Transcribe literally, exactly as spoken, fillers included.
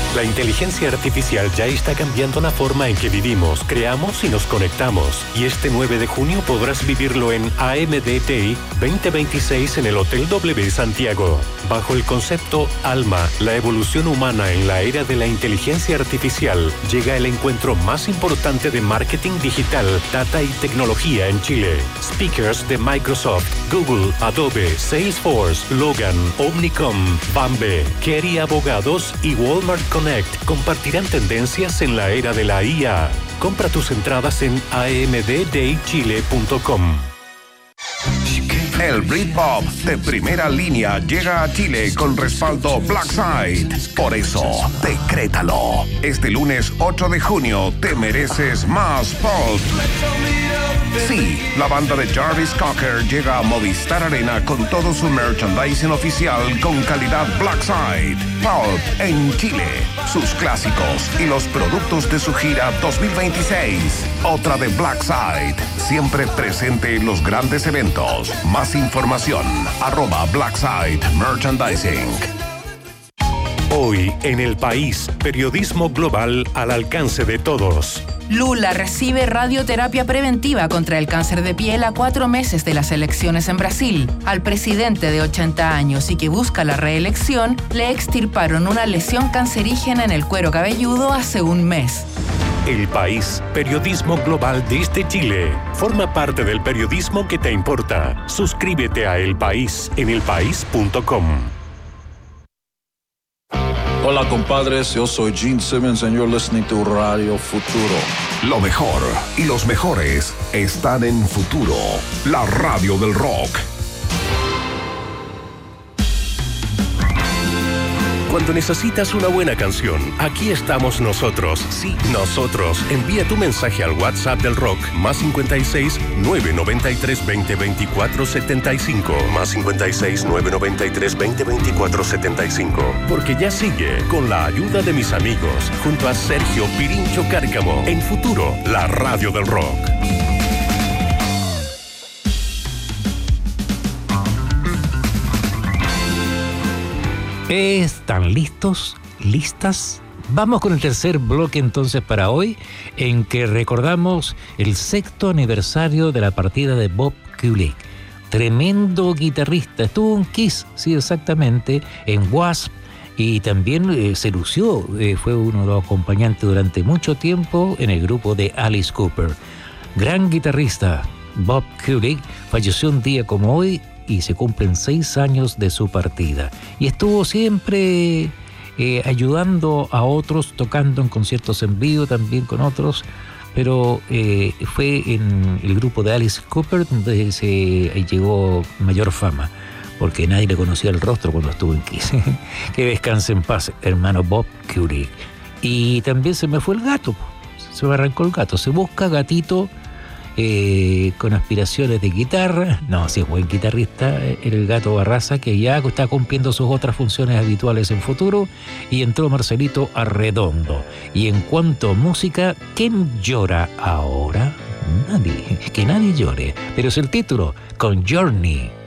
La inteligencia artificial ya está cambiando la forma en que vivimos, creamos y nos conectamos. Y este nueve de junio podrás vivirlo en A M D T I veinte veintiséis en el Hotel W Santiago. Bajo el concepto Alma, la evolución humana en la era de la inteligencia artificial, llega el encuentro más importante de marketing digital, data y tecnología en Chile. Speakers de Microsoft, Google, Adobe, Salesforce, Logan, Omnicom, Bambe, Kerry Abogados y Walmart Connect compartirán tendencias en la era de la I A. Compra tus entradas en a m d day chile punto com. El Britpop de primera línea llega a Chile con respaldo Blackside. Por eso, decrétalo. Este lunes ocho de junio te mereces más pop. Sí, la banda de Jarvis Cocker llega a Movistar Arena con todo su merchandising oficial con calidad Blackside. Pulp en Chile, sus clásicos y los productos de su gira dos mil veintiséis. Otra de Blackside, siempre presente en los grandes eventos. Más información, arroba Blackside Merchandising. Hoy en El País, periodismo global al alcance de todos. Lula recibe radioterapia preventiva contra el cáncer de piel a cuatro meses de las elecciones en Brasil. Al presidente de ochenta años y que busca la reelección, le extirparon una lesión cancerígena en el cuero cabelludo hace un mes. El País, periodismo global desde Chile. Forma parte del periodismo que te importa. Suscríbete a El País en el país punto com. Hola compadres, yo soy Gene Simmons and you're listening to Radio Futuro. Lo mejor y los mejores están en Futuro, la radio del rock. Cuando necesitas una buena canción, aquí estamos nosotros. Sí, nosotros. Envía tu mensaje al WhatsApp del rock, más cincuenta y seis, nueve noventa y tres, veinte, veinticuatro, setenta y cinco. Más cincuenta y seis, nueve noventa y tres, veinte, veinticuatro, setenta y cinco. Porque ya sigue, con la ayuda de mis amigos, junto a Sergio Pirincho Cárcamo, en Futuro, la radio del rock. ¿Están listos? ¿Listas? Vamos con el tercer bloque entonces para hoy, en que recordamos el sexto aniversario de la partida de Bob Kulick. Tremendo guitarrista. Estuvo en Kiss, sí, exactamente, en Wasp, y también eh, se lució. Eh, fue uno de los acompañantes durante mucho tiempo en el grupo de Alice Cooper. Gran guitarrista. Bob Kulick falleció un día como hoy, y se cumplen seis años de su partida. Y estuvo siempre eh, ayudando a otros, tocando en conciertos en vivo también con otros, pero eh, fue en el grupo de Alice Cooper donde se llegó mayor fama, porque nadie le conocía el rostro cuando estuvo en Kiss. Que descanse en paz, hermano Bob Kulick. Y también se me fue el gato, se me arrancó el gato. Se busca gatito Eh, con aspiraciones de guitarra. No, si es buen guitarrista el Gato Barraza, que ya está cumpliendo sus otras funciones habituales en Futuro, y entró Marcelito Arredondo. Y en cuanto a música, ¿quién llora ahora? Nadie, que nadie llore, pero es el título, con Journey.